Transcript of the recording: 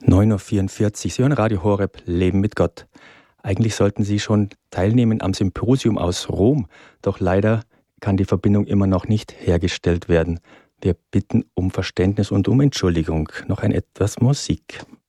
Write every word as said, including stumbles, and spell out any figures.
neun Uhr vierundvierzig, Sie hören Radio Horeb, Leben mit Gott. Eigentlich sollten Sie schon teilnehmen am Symposium aus Rom, doch leider kann die Verbindung immer noch nicht hergestellt werden. Wir bitten um Verständnis und um Entschuldigung. Noch ein etwas Musik.